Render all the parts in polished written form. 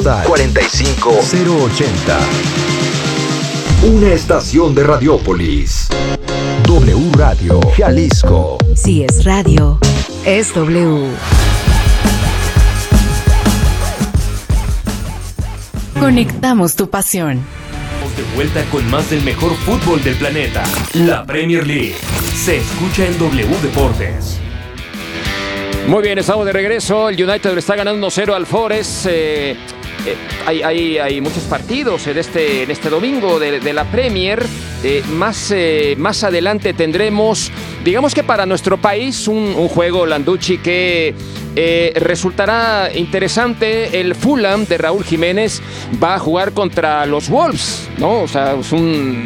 postal 45080. Una estación de Radiópolis. W Radio Jalisco. Si es radio, es W. Conectamos tu pasión. De vuelta con más del mejor fútbol del planeta. La Premier League. Se escucha en W Deportes. Muy bien, estamos de regreso. El United le está ganando 1-0 al Forest. Hay muchos partidos en este domingo de la Premier. Más adelante tendremos, digamos que para nuestro país, un juego, Landucci, que resultará interesante. El Fulham de Raúl Jiménez va a jugar contra los Wolves, ¿no? O sea, es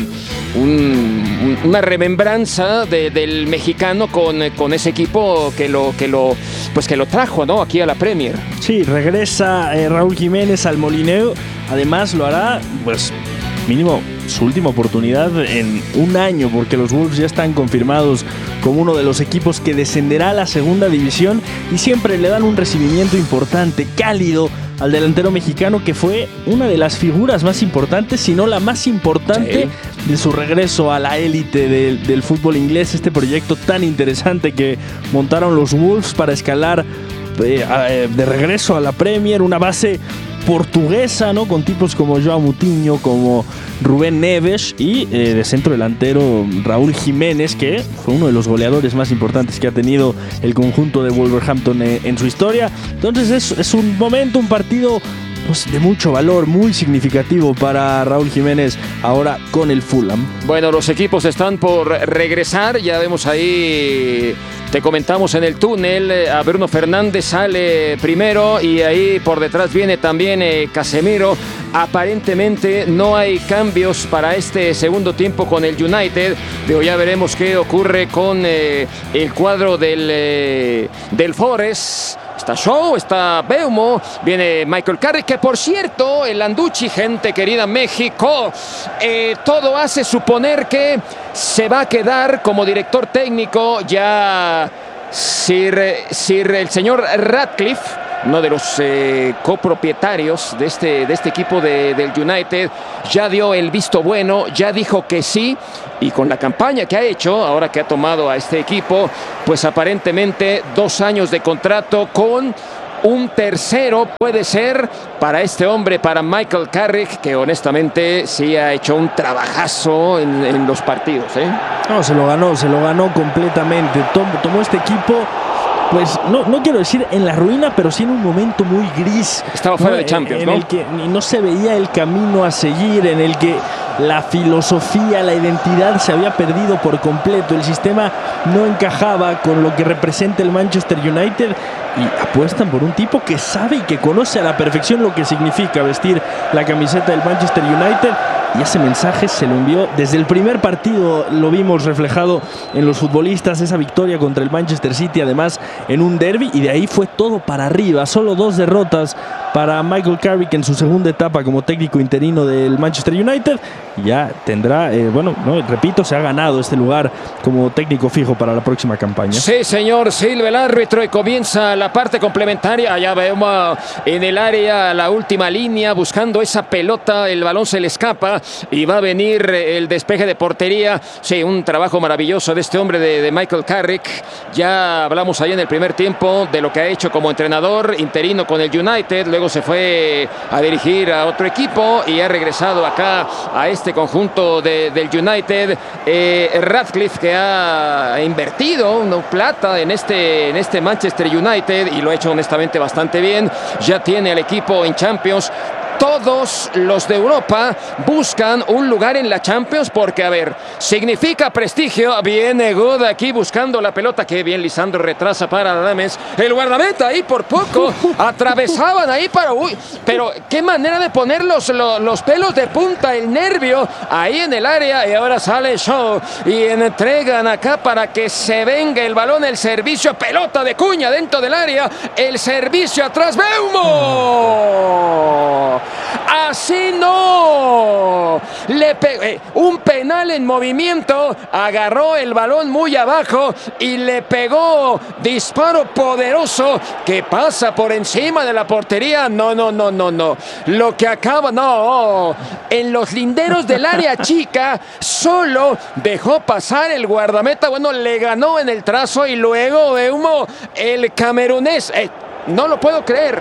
una remembranza del mexicano con ese equipo que lo trajo, ¿no? Aquí a la Premier. Sí, regresa Raúl Jiménez al Molineux. Además lo hará, pues, mínimo su última oportunidad en un año, porque los Wolves ya están confirmados como uno de los equipos que descenderá a la segunda división, y siempre le dan un recibimiento importante, cálido, al delantero mexicano, que fue una de las figuras más importantes, si no la más importante, de su regreso a la élite del fútbol inglés. Este proyecto tan interesante que montaron los Wolves para escalar de regreso a la Premier, una base portuguesa, ¿no? Con tipos como João Moutinho, como Rubén Neves, y de centro delantero Raúl Jiménez, que fue uno de los goleadores más importantes que ha tenido el conjunto de Wolverhampton en su historia. Entonces es un momento, un partido, pues, de mucho valor, muy significativo para Raúl Jiménez ahora con el Fulham. Bueno, los equipos están por regresar. Ya vemos ahí, te comentamos en el túnel, a Bruno Fernández sale primero, y ahí por detrás viene también Casemiro. Aparentemente no hay cambios para este segundo tiempo con el United, pero ya veremos qué ocurre con el cuadro del Forest. Está Shaw, está Beumo, viene Michael Carrick, que por cierto, el Landucci, gente querida México, todo hace suponer que se va a quedar como director técnico ya el señor Ratcliffe, uno de los copropietarios de este equipo del United. Ya dio el visto bueno, ya dijo que sí, y con la campaña que ha hecho, ahora que ha tomado a este equipo, pues aparentemente 2 años de contrato con un tercero puede ser para este hombre, para Michael Carrick, que honestamente sí ha hecho un trabajazo en los partidos, ¿eh? No, se lo ganó completamente. Tomó este equipo, pues no quiero decir en la ruina, pero sí en un momento muy gris. Estaba fuera de Champions, en ¿no? el que no se veía el camino a seguir, en el que la filosofía, la identidad se había perdido por completo. El sistema no encajaba con lo que representa el Manchester United, y apuestan por un tipo que sabe y que conoce a la perfección lo que significa vestir la camiseta del Manchester United. Y ese mensaje se lo envió desde el primer partido, lo vimos reflejado en los futbolistas, esa victoria contra el Manchester City, además en un derbi, y de ahí fue todo para arriba. Solo 2 derrotas para Michael Carrick en su segunda etapa como técnico interino del Manchester United. Ya tendrá, repito, se ha ganado este lugar como técnico fijo para la próxima campaña. Sí, señor, silba el árbitro y comienza la parte complementaria. Allá vemos en el área la última línea, buscando esa pelota, el balón se le escapa y va a venir el despeje de portería. Sí, un trabajo maravilloso de este hombre de Michael Carrick. Ya hablamos ahí en el primer tiempo de lo que ha hecho como entrenador interino con el United, luego se fue a dirigir a otro equipo y ha regresado acá a este conjunto del United. Ratcliffe, que ha invertido una plata en este Manchester United, y lo ha hecho honestamente bastante bien. Ya tiene al equipo en Champions. Todos los de Europa buscan un lugar en la Champions porque, a ver, significa prestigio. Viene God aquí buscando la pelota. Qué bien, Lisandro retrasa para Adames. El guardameta ahí por poco. Atravesaban ahí para... Uy, pero qué manera de poner los pelos de punta, el nervio ahí en el área. Y ahora sale Shaw y entregan acá para que se venga el balón, el servicio. Pelota de Cuña dentro del área. El servicio atrás. ¡Beumo! Así no. Le un penal en movimiento, agarró el balón muy abajo y le pegó disparo poderoso que pasa por encima de la portería. No. Lo que acaba, en los linderos del área chica, solo dejó pasar el guardameta. Bueno, le ganó en el trazo y luego de humo el camerunés. No lo puedo creer.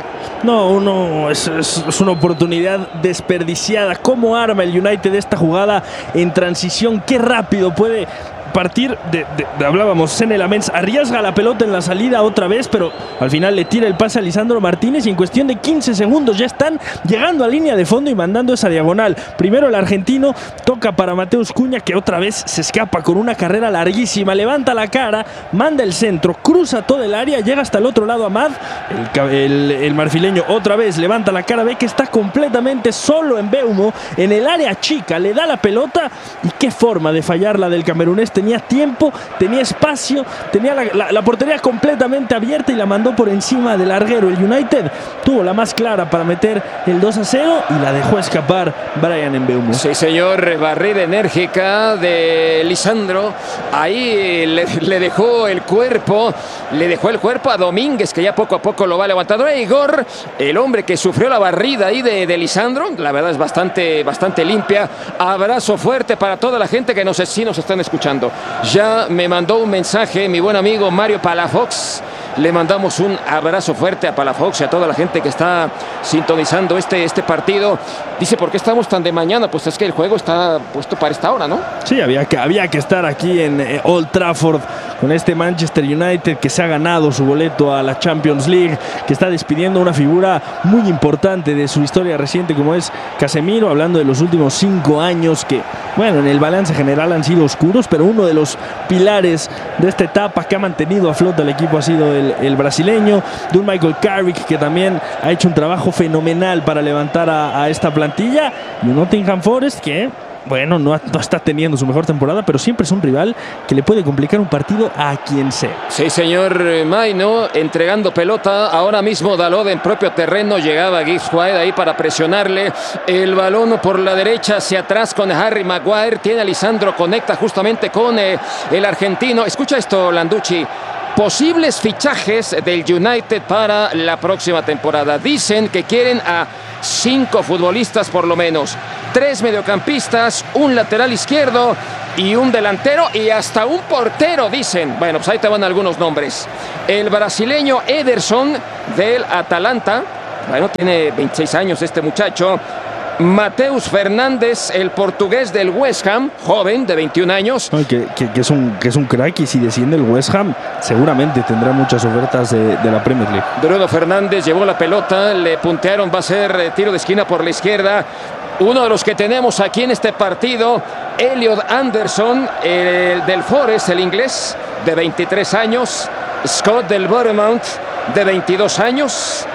No, es una oportunidad desperdiciada. ¿Cómo arma el United esta jugada en transición? Qué rápido puede partir hablábamos, Senne Lammens arriesga la pelota en la salida otra vez, pero al final le tira el pase a Lisandro Martínez y en cuestión de 15 segundos ya están llegando a línea de fondo y mandando esa diagonal. Primero el argentino toca para Mateus Cunha, que otra vez se escapa con una carrera larguísima, levanta la cara, manda el centro, cruza todo el área, llega hasta el otro lado Amad, el marfileño otra vez levanta la cara, ve que está completamente solo en Mbeumo, en el área chica, le da la pelota y qué forma de fallarla del camerunés. Tenía tiempo, tenía espacio, tenía la portería completamente abierta y la mandó por encima del larguero. El United tuvo la más clara para meter el 2-0 y la dejó escapar Bryan Mbeumo. Sí, señor, barrida enérgica de Lisandro. Ahí le dejó el cuerpo, a Domínguez, que ya poco a poco lo va levantando. Igor, el hombre que sufrió la barrida ahí de Lisandro, la verdad es bastante limpia. Abrazo fuerte para toda la gente que nos están escuchando. Ya me mandó un mensaje mi buen amigo Mario Palafox. Le mandamos un abrazo fuerte a Palafox y a toda la gente que está sintonizando este partido. Dice, ¿por qué estamos tan de mañana? Pues es que el juego está puesto para esta hora, ¿no? Sí, había que estar aquí en Old Trafford con este Manchester United que se ha ganado su boleto a la Champions League, que está despidiendo a una figura muy importante de su historia reciente como es Casemiro, hablando de los últimos 5 años que, bueno, en el balance general han sido oscuros, pero uno de los pilares de esta etapa que ha mantenido a flote al equipo ha sido el brasileño, de un Michael Carrick que también ha hecho un trabajo fenomenal para levantar a esta plantilla, y un Nottingham Forest que, bueno, no está teniendo su mejor temporada, pero siempre es un rival que le puede complicar un partido a quien sea. Sí, señor Maino, entregando pelota. Ahora mismo Dalot en propio terreno. Llegaba Gibbs White ahí para presionarle. El balón por la derecha hacia atrás con Harry Maguire. Tiene a Lisandro, conecta justamente con el argentino. Escucha esto, Landucci. Posibles fichajes del United para la próxima temporada. Dicen que quieren a 5 futbolistas por lo menos, 3 mediocampistas, un lateral izquierdo y un delantero y hasta un portero, dicen. Bueno, pues ahí te van algunos nombres. El brasileño Ederson del Atalanta, bueno, tiene 26 años este muchacho. Mateus Fernández, el portugués del West Ham, joven de 21 años. Que es un crack, y si desciende el West Ham seguramente tendrá muchas ofertas de la Premier League. Bruno Fernández llevó la pelota, le puntearon, va a ser tiro de esquina por la izquierda. Uno de los que tenemos aquí en este partido, Elliot Anderson, el del Forest, el inglés, de 23 años. Scott del Bournemouth, de 22 años.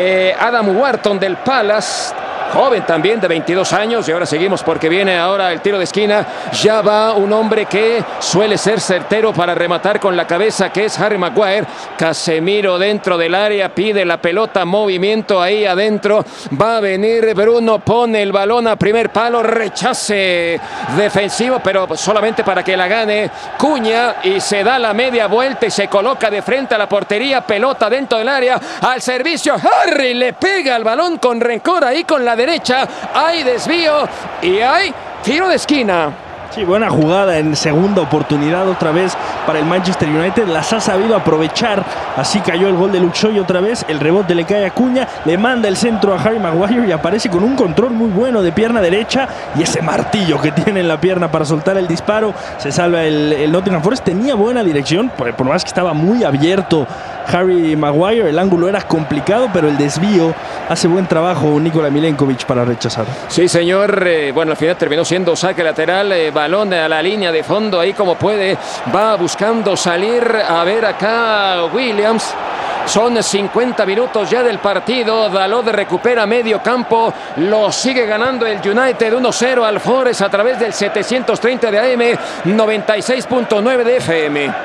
Adam Wharton del Palace, joven también de 22 años. Y ahora seguimos porque viene ahora el tiro de esquina. Ya va un hombre que suele ser certero para rematar con la cabeza, que es Harry Maguire. Casemiro dentro del área, pide la pelota, movimiento ahí adentro. Va a venir Bruno, pone el balón a primer palo, rechace defensivo, pero solamente para que la gane Cunha, y se da la media vuelta y se coloca de frente a la portería. Pelota dentro del área, al servicio. Harry le pega el balón con rencor ahí con la derecha, hay desvío y hay tiro de esquina. Sí, buena jugada en segunda oportunidad otra vez para el Manchester United. Las ha sabido aprovechar. Así cayó el gol de Luke Shaw otra vez. El rebote le cae a Cunha. Le manda el centro a Harry Maguire y aparece con un control muy bueno de pierna derecha. Y ese martillo que tiene en la pierna para soltar el disparo. Se salva el Nottingham Forest. Tenía buena dirección, por más que estaba muy abierto Harry Maguire. El ángulo era complicado, pero el desvío hace buen trabajo Nikola Milenkovic para rechazar. Sí, señor. Bueno, al final terminó siendo saque lateral. Balón a la línea de fondo, ahí como puede, va buscando salir. A ver acá Williams. Son 50 minutos ya del partido. Dalot recupera medio campo. Lo sigue ganando el United 1-0 al Forest a través del 730 de AM, 96.9 de FM.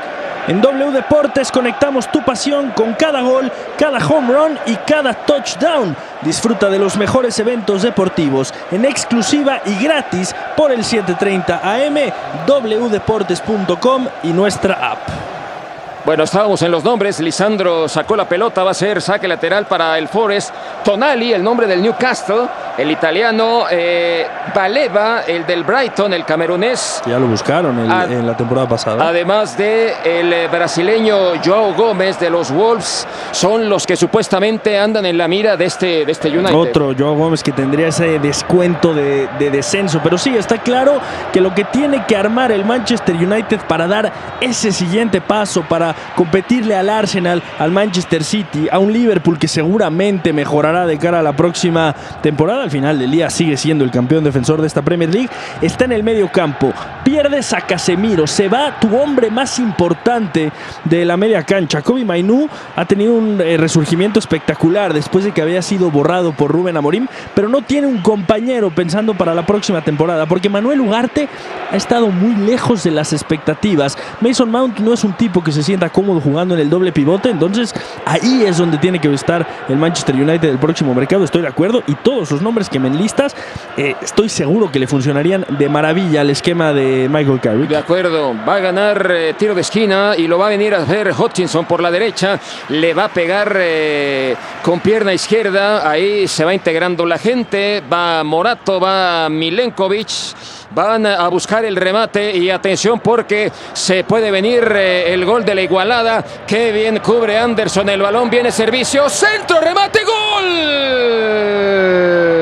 En W Deportes conectamos tu pasión con cada gol, cada home run y cada touchdown. Disfruta de los mejores eventos deportivos en exclusiva y gratis por el 7:30 AM, wdeportes.com y nuestra app. Bueno, estábamos en los nombres. Lisandro sacó la pelota, va a ser saque lateral para el Forest. Tonali, el nombre del Newcastle. El italiano Baleba, el del Brighton, el camerunés. Ya lo buscaron en la temporada pasada. Además de el brasileño Joao Gómez de los Wolves, son los que supuestamente andan en la mira de este United. Otro Joao Gómez que tendría ese descuento de descenso. Pero sí, está claro que lo que tiene que armar el Manchester United para dar ese siguiente paso, para competirle al Arsenal, al Manchester City, a un Liverpool que seguramente mejorará de cara a la próxima temporada. Al final del día sigue siendo el campeón defensor de esta Premier League. Está en el medio campo. Pierdes a Casemiro. Se va tu hombre más importante de la media cancha. Kobbie Mainoo ha tenido un resurgimiento espectacular después de que había sido borrado por Rubén Amorim, pero no tiene un compañero pensando para la próxima temporada, porque Manuel Ugarte ha estado muy lejos de las expectativas. Mason Mount no es un tipo que se sienta cómodo jugando en el doble pivote, entonces ahí es donde tiene que estar el Manchester United del próximo mercado. Estoy de acuerdo, y todos los nombres que me enlistas estoy seguro que le funcionarían de maravilla al esquema de Michael Carrick. De acuerdo, va a ganar tiro de esquina y lo va a venir a hacer Hutchinson por la derecha. Le va a pegar con pierna izquierda. Ahí se va integrando la gente. Va Morato, va Milenkovic. Van a buscar el remate y atención porque se puede venir el gol de la igualada. Qué bien cubre Anderson el balón, viene servicio, centro, remate, gol.